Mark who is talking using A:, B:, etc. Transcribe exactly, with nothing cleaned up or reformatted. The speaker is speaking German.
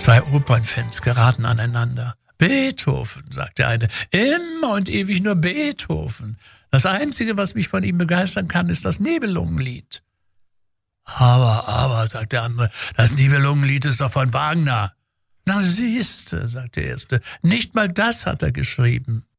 A: Zwei Opernfans geraten aneinander. Beethoven, sagt der eine, immer und ewig nur Beethoven. Das Einzige, was mich von ihm begeistern kann, ist das Nibelungenlied. Aber, aber, sagt der andere, das Nibelungenlied ist doch von Wagner. Na siehste, sagt der Erste, nicht mal das hat er geschrieben.